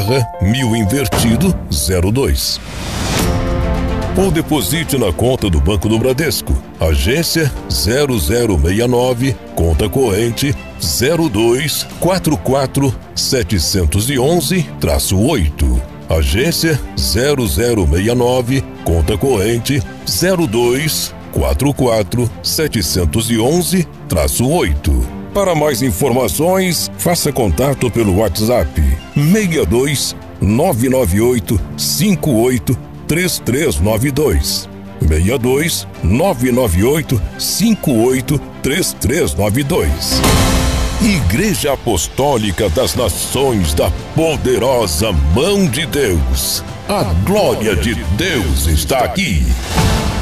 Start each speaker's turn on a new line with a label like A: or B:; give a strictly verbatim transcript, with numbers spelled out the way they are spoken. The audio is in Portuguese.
A: barra mil invertido zero dois. Ou deposite na conta do Banco do Bradesco, agência zero zero seis nove, conta corrente zero dois quatro quatro sete um um oito. Agência zero zero seis nove, conta corrente zero dois quatro quatro sete um um oito. Para mais informações, faça contato pelo WhatsApp seis dois nove nove oito cinco oito três três nove dois. seis dois nove nove oito cinco oito três três nove dois. Igreja Apostólica das Nações da Poderosa Mão de Deus. A glória de Deus está aqui.